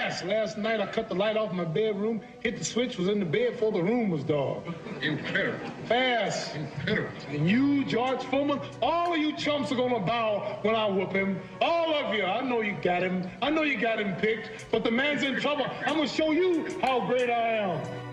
fast. Last night I cut the light off my bedroom, hit the switch, was in the bed before the room was dark. Incredible. Fast. Incredible. And you, George Foreman, all of you chumps are gonna bow when I whoop him. All of you. I know you got him. I know you got him picked, but the man's in trouble. I'm gonna show you how great I am.